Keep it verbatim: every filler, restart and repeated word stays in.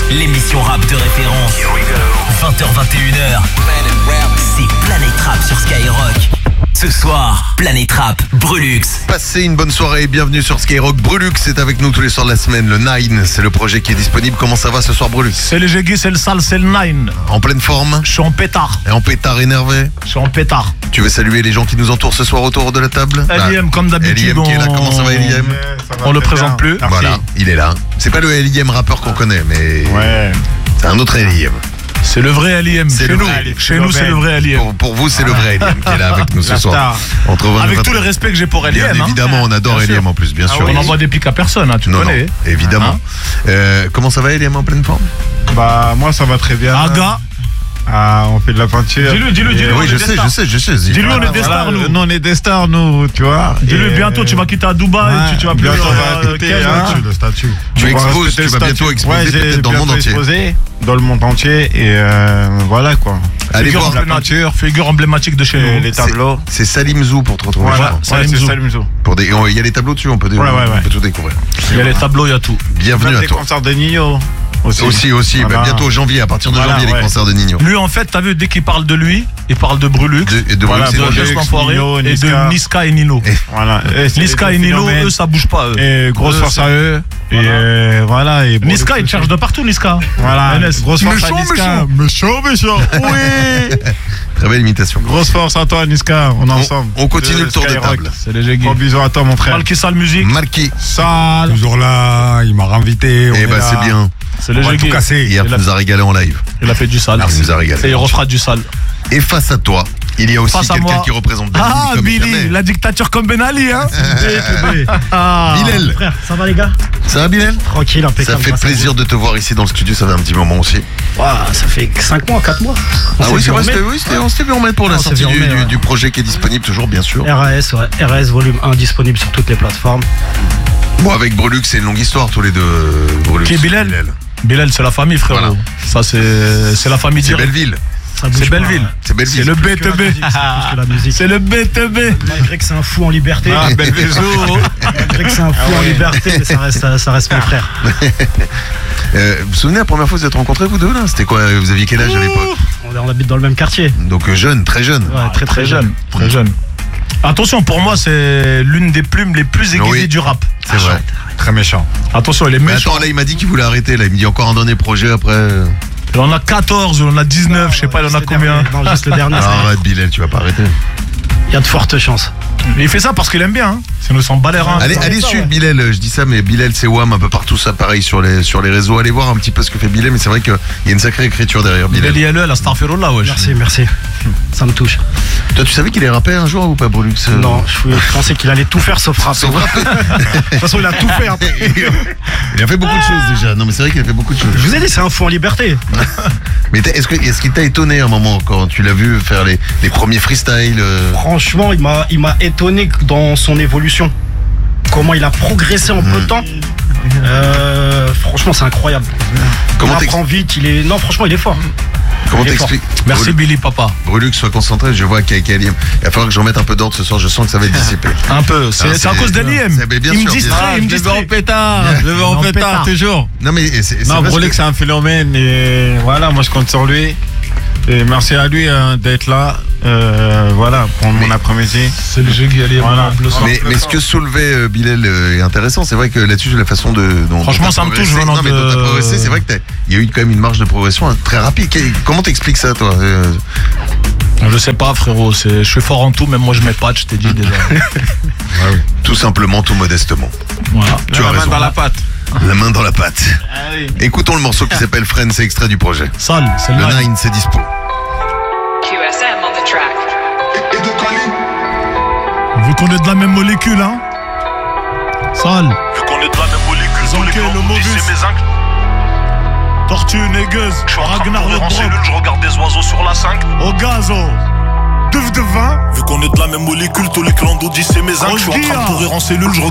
l'émission rap de référence. vingt heures vingt et une heures. C'est Planet Rap sur Skyrock. Ce soir, Planet Rap, Brulux. Passez une bonne soirée et bienvenue sur Skyrock. Brulux est avec nous tous les soirs de la semaine. Le Nine, c'est le projet qui est disponible. Comment ça va ce soir, Brulux? C'est les Jégui, c'est le sale, c'est le Nine. En pleine forme? Je suis en pétard. Et en pétard énervé? Je suis en pétard. Tu veux saluer les gens qui nous entourent ce soir autour de la table? L I M, bah, comme d'habitude. L I M qui est là. Comment ça va, L I M? Ouais, on le présente bien. plus. Merci. Voilà, il est là. C'est pas le L I M rappeur qu'on connaît, mais ouais. C'est un autre L I M. C'est le vrai L I M. Chez nous, chez nous c'est le vrai L I M. Pour, pour vous, c'est le vrai L I M qui est là avec nous ce soir. Entre avec tout le respect que j'ai pour L I M. Bien hein. évidemment, on adore L I M en plus, bien ah sûr. Oui. On envoie des pics à personne, hein, tu non, connais. Non, évidemment. Hein euh, comment ça va, L I M, en pleine forme? Bah, moi, ça va très bien. Aga. Ah, on fait de la peinture. Dis-le, dis-le, dis-le. Oui, je sais, je sais, je sais. Dis-le, on est des stars, nous. Nous, on est des stars, nous, tu vois. Dis-le, bientôt, tu vas quitter à Dubaï, ouais, tu, tu vas bientôt, plus. on va quitter le statut. Tu exposes, tu vas bientôt exposer peut-être dans le monde entier. Exposé dans le monde entier et euh, voilà quoi. Allez voir la peinture, figure emblématique de chez nous. Les tableaux. C'est Salim Zou pour te retrouver. Voilà, Salim Zou. Salim Zou. Pour des, il y a les tableaux dessus, on peut, ouais, ouais, on ouais. peut tout découvrir. Il y a les tableaux, il y a tout. Bienvenue à toi. Les concerts de Nino. Aussi, aussi, aussi. Voilà. Bah, bientôt janvier, à partir de voilà, janvier, ouais. les concerts de Nino. Lui, en fait, t'as vu, dès qu'il parle de lui, il parle de Brulux, de, et de, voilà, Brulux, de Just l'Enfoiré, et de Niska et Nino. Et voilà. Et Niska et Nino, eux, ça bouge pas. Eux. Et grosse eux, force à eux. Voilà. Et euh, voilà. Et Niska, il te cherche de partout, Niska. Voilà. N S. Grosse force méchant, à Niska. méchant. Méchant, méchant. Oui. Très belle imitation. Grosse force à toi, Niska. On est ensemble. On continue de le tour de table. C'est les Jégui. Gros bisous à toi, mon frère. Malki Sale Musique. Malki. Sale. Toujours là, il m'a invité. Eh bah, c'est bien. C'est les On va Jégui. tout casser. Hier, tu nous as régalé en live. Il a fait du sale. Il nous a régalé. Et il refera du sale. Et face à toi, il y a aussi Face à quelqu'un moi. qui représente Ben Ah, comme Billy, jamais. la dictature comme Ben Ali, hein. Ah. Bilal. Frère, ça va les gars? Ça va, Bilal? Tranquille, impeccable. Ça fait plaisir de te voir ici dans le studio, ça fait un petit moment aussi. Wow, ça fait cinq mois, quatre mois. On Ah s'est oui, vu c'est en vrai, mai. c'était, oui, c'était, on s'était vu en mai pour la On s'est sortie vu en du, mai, du- ouais. du projet qui est disponible toujours, bien sûr. R A S, ouais. R A S volume un disponible sur toutes les plateformes. Bon, avec Brulux, c'est une longue histoire, tous les deux. Brulux. Qui est Bilal? Bilal, c'est la famille, frérot. Voilà. Ça, c'est, c'est la famille C'est directe. Belleville. Ça bouge C'est pas, Belleville. ouais. C'est Belleville. C'est le Plus B que la T B. musique, c'est plus que la musique. C'est le B T B. Malgré que c'est un fou en liberté. Ah, belle bisou. Malgré que c'est un fou Ah en ouais. liberté, mais ça reste, ça reste mon frère. Euh, vous vous souvenez la première fois que vous êtes rencontrés, vous deux, là? C'était quoi? Vous aviez quel âge à l'époque? On, on habite dans le même quartier. Donc euh, jeune, très jeune. Ouais, très très, Très jeune. Très jeune. Attention, pour moi, c'est l'une des plumes les plus aiguisées Oui. du rap. C'est vrai. Très méchant. Attention, il est Mais méchant. attends, là, il m'a dit qu'il voulait arrêter, là. Il me dit encore un dernier projet après. Il en a quatorze, il en a dix-neuf, je sais pas, il en a Juste le combien. dernier. Non, juste le dernier. ça- Arrête, Bilal, tu vas pas arrêter. Il y a de fortes chances. Mais il fait ça parce qu'il aime bien, hein. Sinon, il s'en bat les reins. Allez, ça, allez ça, suivre ouais. Bilal, je dis ça, mais Bilal, c'est Wham un peu partout, ça pareil sur les, sur les réseaux. Allez voir un petit peu ce que fait Bilal, mais c'est vrai qu'il y a une sacrée écriture derrière Bilal. Bilal I L E, la Starfirullah, wesh. Merci, merci. Ça me touche. Toi, tu savais qu'il est rappé un jour ou pas, Brulux? euh Non, je je pensais qu'il allait tout faire sauf rapper. Sauf rapper. De toute façon, il a tout fait. hein. Il a fait beaucoup de choses déjà. Non, mais c'est vrai qu'il a fait beaucoup de choses. Je vous ai dit, c'est un fou en liberté. Mais t'as- est-ce que, est-ce qu'il t'a étonné un moment quand tu l'as vu faire les, les premiers freestyles euh, Franchement, il m'a, il m'a étonné dans son évolution. Comment il a progressé en peu de temps. Euh, franchement, c'est incroyable. Comment il apprend vite, il est. Non, franchement, il est fort. Comment il est t'expliques? Merci, Brulux, Billy, papa. Brulux, sois concentré. Je vois qu'avec L I M, il va falloir que je remette un peu d'ordre ce soir. Je sens que ça va être dissipé. Un peu. C'est, Ah, c'est à c'est- cause d'L I M. c'est- mais bien Il sûr, me bien distrait, sûr. il me Je le veux distrait. en pétard. Je le veux en En pétard, pétard. toujours. Non, mais c'est, c'est Non, parce Brulux, que- c'est un phénomène et voilà, moi je compte sur lui. Et merci à lui hein, d'être là, euh, voilà, pour mon Mais- après-midi. C'est le jeu qui allait Voilà. le sang. Mais, mais ce que soulevait euh, Bilal euh, est intéressant. C'est vrai que là-dessus, la façon de. Dont, Franchement, dont ça t'as me touche progressé- venant Non, mais dont de- t'as progressé, c'est vrai que t'as- il y a eu quand même une marge de progression hein, très rapide. Qu'est- Comment t'expliques ça, toi? Euh, Je sais pas, frérot. C'est, je suis fort en tout, même moi je m'épate, je t'ai dit déjà. Tout simplement, tout modestement. Voilà. Tu as la main raison. dans la patte. La main dans la pâte. Écoutons le morceau qui s'appelle Friends, c'est extrait du projet. Sale, c'est le Le Nine. Nine, c'est dispo. Q S M on the track. Vu qu'on est de la même molécule, hein. Sale. Vu qu'on est de la même molécule, tous les Zanké, clans le nous disent Mauvais. c'est mes incles. Tortue, négueuse. Je suis en train de Ragnar le courir en Drop. cellule, je regarde des oiseaux sur la cinq. Au gazo. Deux de vin. Vu qu'on est de la même molécule, tous les clans nous disent c'est mes incles. Je suis en train de courir en cellule, je